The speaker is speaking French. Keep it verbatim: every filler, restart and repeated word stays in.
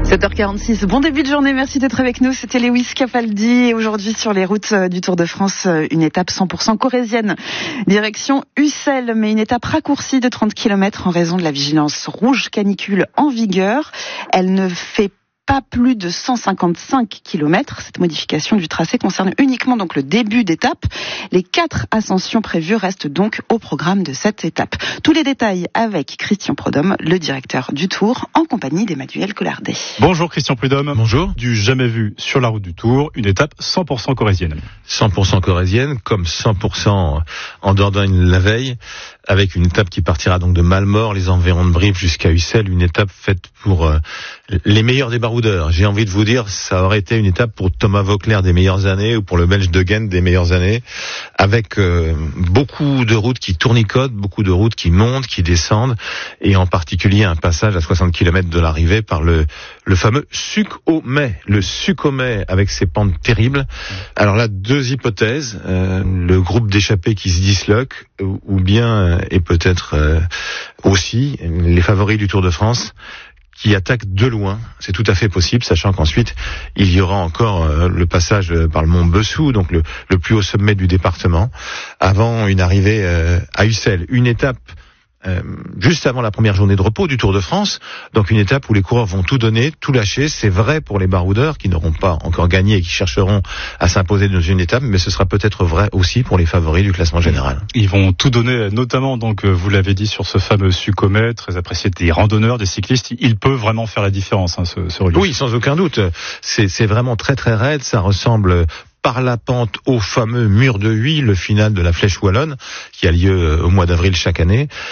sept heures quarante-six, bon début de journée, merci d'être avec nous, c'était Lewis Capaldi et aujourd'hui sur les routes du Tour de France, une étape cent pour cent corrézienne, direction Ussel, mais une étape raccourcie de trente kilomètres en raison de la vigilance rouge canicule en vigueur. Elle ne fait pas plus de cent cinquante-cinq kilomètres. Cette modification du tracé concerne uniquement donc le début d'étape. Les quatre ascensions prévues restent donc au programme de cette étape. Tous les détails avec Christian Prudhomme, le directeur du Tour, en compagnie d'Emmanuel Collardet. Bonjour Christian Prudhomme. Bonjour. Du jamais vu sur la route du Tour, une étape cent pour cent corrézienne. cent pour cent corrézienne, comme cent pour cent en Dordogne la veille, avec une étape qui partira donc de Malmort, les environs de Brive jusqu'à Ussel, une étape faite pour euh, les meilleurs des baroudeurs. J'ai envie de vous dire, ça aurait été une étape pour Thomas Voeckler des meilleures années ou pour le Belge De Gendt des meilleures années, avec euh, beaucoup de routes qui tournicotent, beaucoup de routes qui montent, qui descendent, et en particulier un passage à soixante kilomètres de l'arrivée par le le fameux Suc au Mai, le Suc au Mai avec ses pentes terribles. Alors là, deux hypothèses, euh, le groupe d'échappés qui se disloque, ou, ou bien, et peut-être euh, aussi, les favoris du Tour de France, qui attaquent de loin. C'est tout à fait possible, sachant qu'ensuite, il y aura encore euh, le passage par le mont Bessou, donc le, le plus haut sommet du département, avant une arrivée euh, à Ussel. Une étape euh, juste avant la première journée de repos du Tour de France, donc une étape où les coureurs vont tout donner, tout lâcher. C'est vrai pour les baroudeurs qui n'auront pas encore gagné et qui chercheront à s'imposer dans une étape, mais ce sera peut-être vrai aussi pour les favoris du classement général. Ils vont tout donner, notamment, donc vous l'avez dit, sur ce fameux Suc au Mai, très apprécié des randonneurs, des cyclistes. Il peut vraiment faire la différence, hein, ce, ce relief. Oui, sans aucun doute. C'est, c'est vraiment très très raide. Ça ressemble par la pente au fameux mur de Huy, le final de la Flèche Wallonne, qui a lieu au mois d'avril chaque année.